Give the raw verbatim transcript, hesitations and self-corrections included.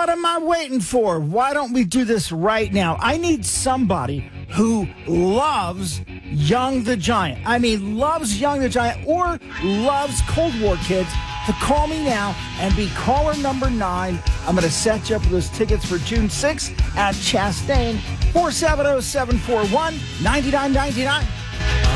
What am I waiting for? Why don't we do this right now? I need somebody who loves Young the Giant. I mean, loves Young the Giant or loves Cold War Kids to call me now and be caller number nine. I'm going to set you up with those tickets for June sixth at Chastain. four seven zero, seven four one, nine nine nine nine.